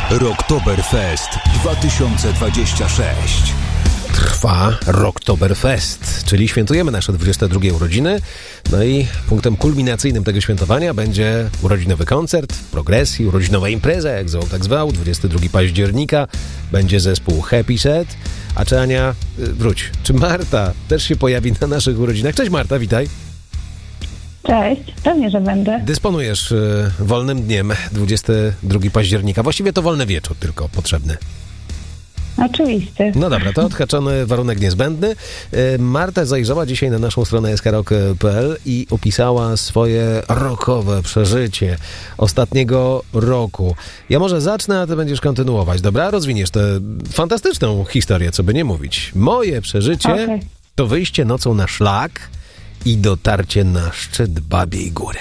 Rocktoberfest 2026. Trwa Rocktoberfest, czyli świętujemy nasze 22 urodziny. No i punktem kulminacyjnym tego świętowania będzie urodzinowy koncert w Progresji, urodzinowa impreza, jak tak zwał, 22 października. Będzie zespół Happy Set. A czy Ania, czy Marta też się pojawi na naszych urodzinach? Cześć Marta, witaj. Cześć, pewnie, że będę. Dysponujesz wolnym dniem 22 października. Właściwie to wolny wieczór tylko potrzebny. Oczywiście. No dobra, to odhaczony warunek niezbędny. Marta zajrzała dzisiaj na naszą stronę skrok.pl i opisała swoje rockowe przeżycie ostatniego roku. Ja może zacznę, a ty będziesz kontynuować, dobra? Rozwiniesz tę fantastyczną historię, co by nie mówić. Moje przeżycie to wyjście nocą na szlak i dotarcie na szczyt Babiej Góry.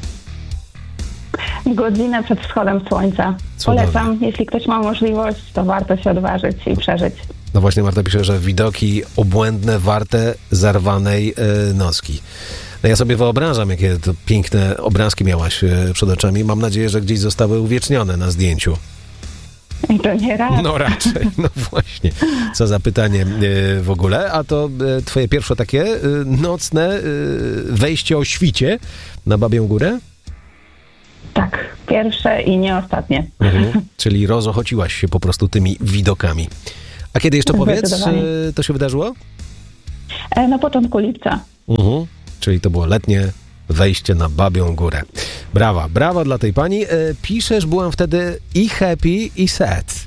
Godzinę przed wschodem słońca. Cudowne. Polecam, jeśli ktoś ma możliwość, to warto się odważyć i przeżyć. No właśnie, Marta pisze, że widoki obłędne, warte zarwanej noski. No ja sobie wyobrażam, jakie to piękne obrazki miałaś przed oczami. Mam nadzieję, że gdzieś zostały uwiecznione na zdjęciu. I to nie raz. No raczej, no właśnie. Co za pytanie w ogóle. A to twoje pierwsze takie nocne wejście o świcie na Babią Górę? Tak, pierwsze i nie ostatnie. Czyli rozochociłaś się po prostu tymi widokami. A kiedy jeszcze powiedz, to się wydarzyło? Na początku lipca. Czyli to było letnie wejście na Babią Górę. Brawa dla tej pani. Piszesz, byłam wtedy i happy, i sad.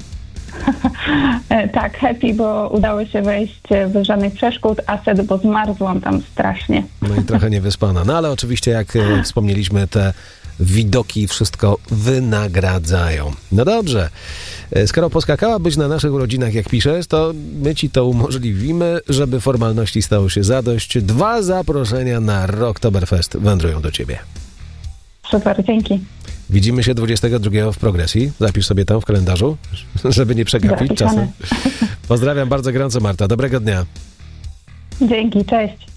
Tak, happy, bo udało się wejść bez żadnych przeszkód, a sad, bo zmarzłam tam strasznie. No i trochę niewyspana. No ale oczywiście, jak wspomnieliśmy, te widoki wszystko wynagradzają. No dobrze. Skoro poskakałabyś na naszych urodzinach, jak piszesz, to my ci to umożliwimy, żeby formalności stało się zadość. 2 zaproszenia na Rocktoberfest wędrują do ciebie. Super, dzięki. Widzimy się 22 w Progresji. Zapisz sobie tam w kalendarzu, żeby nie przegapić czasem. Pozdrawiam bardzo gorąco, Marta. Dobrego dnia. Dzięki, cześć.